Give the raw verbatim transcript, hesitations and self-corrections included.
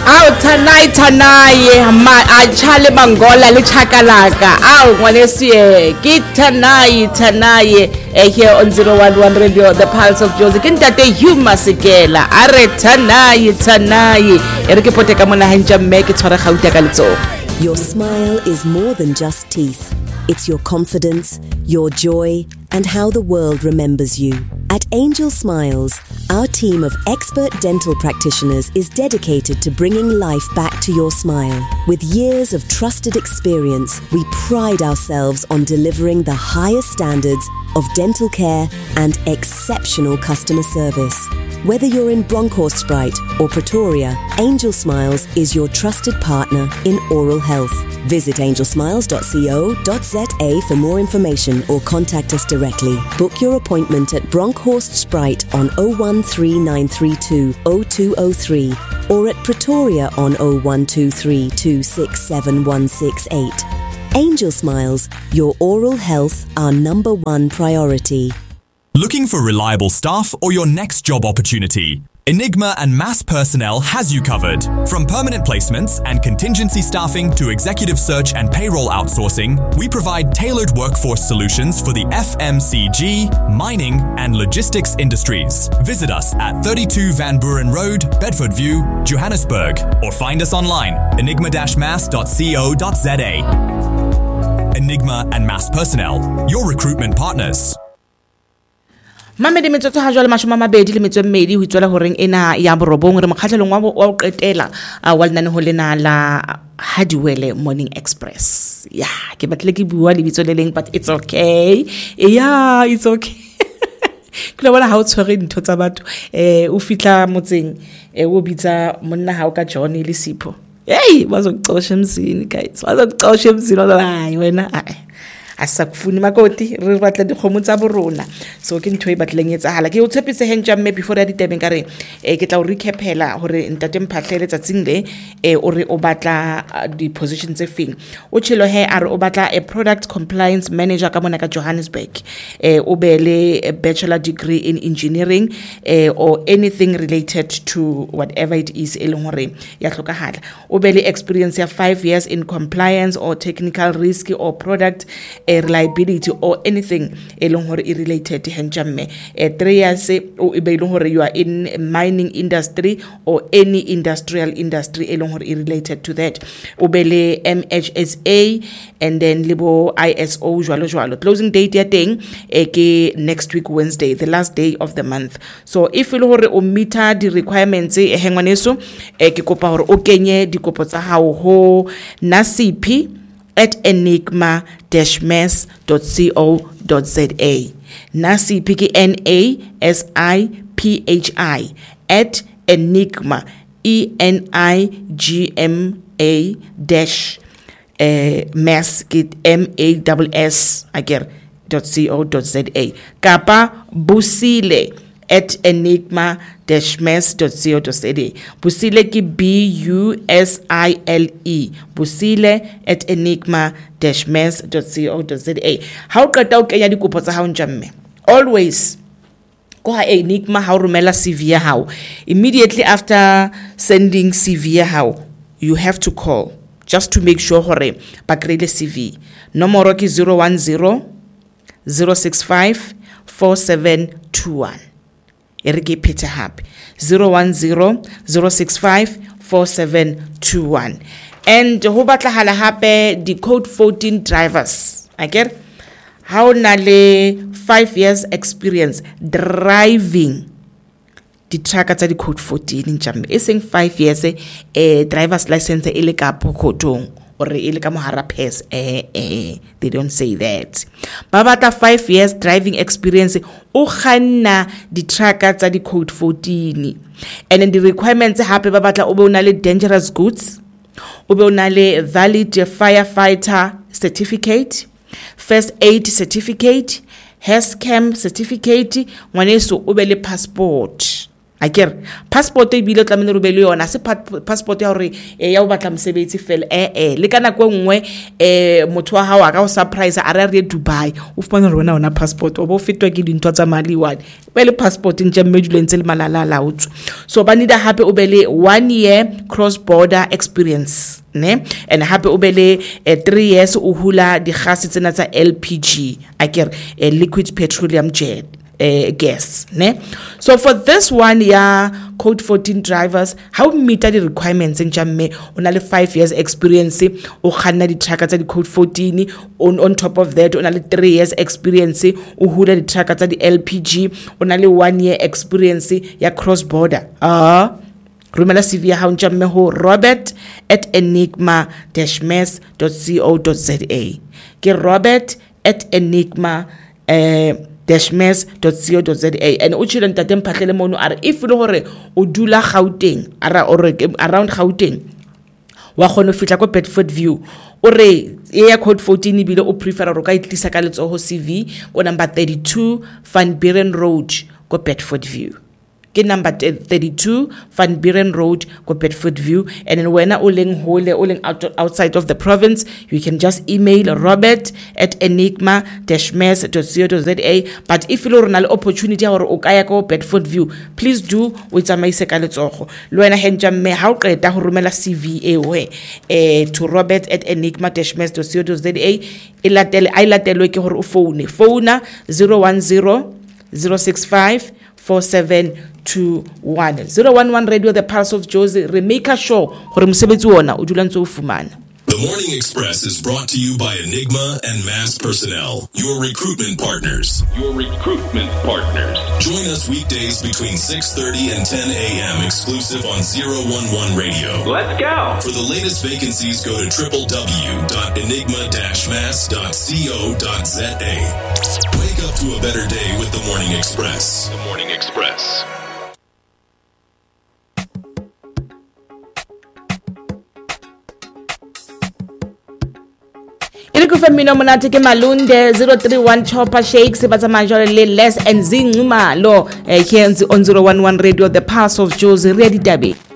Au tanai tanai ma achale mangola le chakalaka. Au ngwanesi e ke tanai tanai eh, here on zero one one Radio, the Pulse of Jozi. Kintate Huma Sikela. Are tanai tanai. Ere ke poteka mona hanja me ke tshwara gauta ka letso. Your smile is more than just teeth. It's your confidence, your joy, and how the world remembers you. At Angel Smiles, our team of expert dental practitioners is dedicated to bringing life back to your smile. With years of trusted experience, we pride ourselves on delivering the highest standards of dental care and exceptional customer service. Whether you're in Bronkhorst or Pretoria, Angel Smiles is your trusted partner in oral health. Visit angel smiles dot co dot za for more information or contact us directly. Book your appointment at Bronkhorst Sprite on zero one three nine three two zero two zero three or at Pretoria on zero one two three two six seven one six eight. Angel Smiles, your oral health, our number one priority. Looking for reliable staff or your next job opportunity? Enigma and Mass Personnel has you covered. From permanent placements and contingency staffing to executive search and payroll outsourcing, we provide tailored workforce solutions for the F M C G, mining and logistics industries. Visit us at thirty-two Van Buren Road, Bedford View, Johannesburg, or find us online, enigma dash mass dot co dot za. Enigma and Mass Personnel, your recruitment partners. Mamedi metsotso ha jwale mashome a mabedi le metso e mmedi ho itswela horeng ena ya borobong re mokgatlelong wa wa o qetela wa lenane ho lena la Hadiwele Morning Express. Yeah, ke batle ke bua le bitso le leng, but it's okay. Yeah, it's okay. Ke bona ha o tshwere ntho tsa batho eh o fitla motseng eh o bitsa monna ha o ka John le Sipho. Hey, bazokucosha emzini guys. Bazokucosha emzini hayi wena ai. Asakufuni makoti re batla dikgomo tsa borona so ke ntho e batleng etsahala ke o tshepise henja mme before ya ditebeng ka re e ke tla o recapela hore ntate mphahlele tsatsing le e o re o batla di positions tse feng o tshelo he are o batla a product compliance manager ka mona ka Johannesburg e o be le a bachelor degree in engineering e or anything related to whatever it is e leng hore ya hlokahala o be le experience ya five years in compliance or technical risk or product a reliability or anything elong hore related henjamme e three years o e be elong hore you are in mining industry or any industrial industry elong hore related to that o be le M H S A and then libo I S O jwalo jwalo closing date ya teng e ke next week Wednesday, the last day of the month. So if you hore o meter the requirements e hengwaneso e ke kopa hore o kenye dikopo tsa hao ho Nasipi at enigma dash mass dot co dot za. Nasipi ki N A S I P H I at enigma E N I G M A dash uh, mass ki M A S S again dot co dot za. Kapa Busile at enigma dash mass dot co dot za. Busile ki B U S I L E Busile at enigma dash mass dot co dot za. How qeta o kenya dikopo tsa hao njamme always go ha enigma ha o romela C V ya hao immediately after sending C V ya hao you have to call just to make sure hore ba create C V nomoro ki zero one zero zero six five four seven two one Erike Peter Hub zero one zero zero six five four seven two one and ho batlahala hape di code fourteen drivers again how na le five years experience driving di truck tsa di code fourteen njame e seng five years eh driver's license e le ka phokotong or ile ka mohara pass eh eh they don't say that ba batla five years driving experience o khanna di truck tsa di code fourteen and then the requirements hape ba batla o be una le dangerous goods o be una le valid firefighter certificate first aid certificate HESCAM certificate ngwaneso o be le passport a kere passport e bile tlamene re be le yona se passport ya hore e ya o batla mosebetsi fela eh eh le kana kwa nngwe eh motho wa hao ka o surprise a re re Dubai o fumana rona ona passport o bo fetwa ke dintwa tsa mali one be le passport ntse mmedulentse le malala la utsu so ba need hape o be le one year cross border experience ne and hape o be le uh, three years o hula di gase tsena tsa L P G a kere uh, liquid petroleum jet Uh, gas ne so for this one yeah code fourteen drivers how meet the requirements in jamme on le five years experience o khanna di trucker tsa di code fourteen on on top of that on le three years experience o hula di trucker tsa di L P G on le one year experience ya cross border ah rumela C V ya ha jamme ho robert at enigma dash mess dot co dot za ke robert at enigma uh, dashmes dot co dot za and o tshile ntate mphatlele mono are if le hore o dula Gauteng ara or around Gauteng wa khona fitla ko Bedford View o re e ya code fourteen bile o prefer ro ka itlisa ka letso ho C V ko number thirty-two Van Buren Road ko Bedford View ke number thirty-two Van Buren Road ko Bedford View and then when o leng hole o leng out, outside of the province you can just email robert at enigma dash mess dot co dot za but if you rona le opportunity or o kaya ko Bedford View please do o tsamaise ka letsogo le wena henja mme ha o qeta ho romela C V e we eh to robert at enigma dash mess dot co dot za e latele ai latelwe ke hore o phone phone zero one zero zero six five four seven two one zero one one Radio the Pulse of Jozi re make sure gore mosebetsi wona o dula ntse o fumana. The Morning Express is brought to you by Enigma and Mass Personnel, your recruitment partners. Your recruitment partners. Join us weekdays between six thirty and ten a.m. exclusive on zero one one Radio. Let's go. For the latest vacancies, go to w w w dot enigma dash mass dot co dot za. Wake up to a better day with The Morning Express. The Morning Express. Ile go femino monate ke Malunde zero three one Chopper Shakes batsa majore le less and zinguma lo eh here on zero one one Radio the Pulse of Jozi re di tabe.